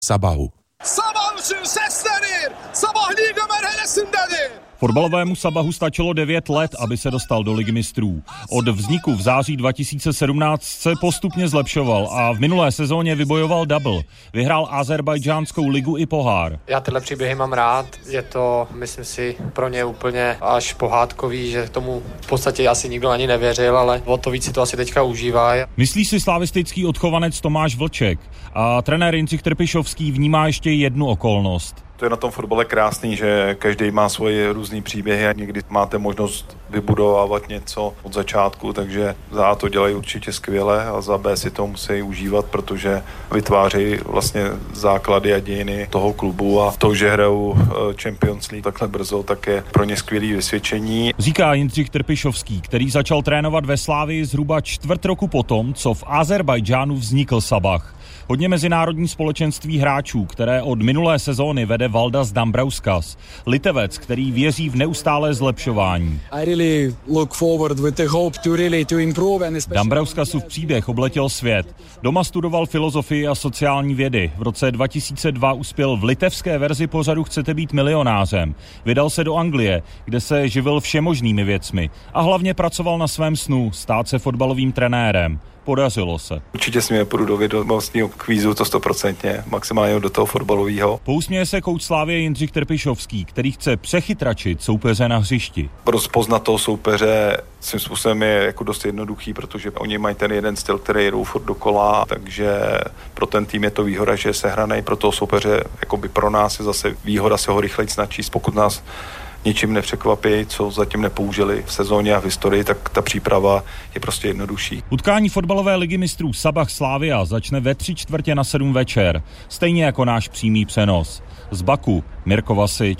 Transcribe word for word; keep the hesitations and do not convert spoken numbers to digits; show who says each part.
Speaker 1: Sabahu.
Speaker 2: Sabah üçün seslenir. Sabah Liga merhalesindedir.
Speaker 3: Fotbalovému Sabahu stačilo devět let, aby se dostal do Ligy mistrů. Od vzniku v září dva tisíce sedmnáct se postupně zlepšoval a v minulé sezóně vybojoval double. Vyhrál Azerbajdžánskou ligu i pohár.
Speaker 4: Já tyhle příběhy mám rád, je to, myslím si, pro ně úplně až pohádkový, že tomu v podstatě asi nikdo ani nevěřil, ale o to víc si to asi teďka užívá.
Speaker 3: Myslí si slavistický odchovanec Tomáš Vlček a trenér Jindřich Trpišovský vnímá ještě jednu okolnost.
Speaker 5: To je na tom fotbale krásný, že každý má svoje různý příběhy a někdy máte možnost vybudovávat něco od začátku, takže za A to dělají určitě skvěle a za B si to musí užívat, protože vytváří vlastně základy a dějiny toho klubu a to, že hrajou Champions League takhle brzo, tak je pro ně skvělý vysvědčení.
Speaker 3: Říká Jindřich Trpišovský, který začal trénovat ve Slavii zhruba čtvrt roku potom, co v Azerbajdžánu vznikl Sabah. Hodně mezinárodní společenství hráčů, které od minulé sezóny vede Valdas Dambrauskas, Litevec, který věří v neustálé zlepšování. Dambrauskasův příběh obletěl svět. Doma studoval filozofii a sociální vědy. V roce dva tisíce dva uspěl v litevské verzi pořadu Chcete být milionářem. Vydal se do Anglie, kde se živil všemožnými věcmi a hlavně pracoval na svém snu stát se fotbalovým trenérem. Podařilo se.
Speaker 5: Určitě si mě půjdu do vědomostního kvízu, to stoprocentně, maximálně do toho fotbalového.
Speaker 3: Pousměje se kouč Slavie Jindřich Trpišovský, který chce přechytračit soupeře na hřišti.
Speaker 5: Rozpoznat toho soupeře svým způsobem je jako dost jednoduchý, protože oni mají ten jeden styl, který jedou furt dokola, takže pro ten tým je to výhoda, že je sehranej, pro toho soupeře, jakoby pro nás je zase výhoda se ho rychleji načíst, pokud nás ničím nepřekvapí, co zatím nepoužili v sezóně a v historii, tak ta příprava je prostě jednodušší.
Speaker 3: Utkání fotbalové ligy mistrů Sabah Slavia začne ve tři čtvrtě na sedm večer, stejně jako náš přímý přenos. Z Baku Mirko Vasič.